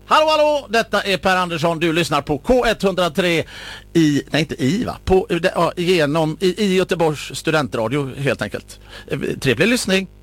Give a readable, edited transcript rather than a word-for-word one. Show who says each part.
Speaker 1: Hallå, detta är Per Andersson. Du lyssnar på K103 i Göteborgs studentradio helt enkelt. Trevlig lyssning.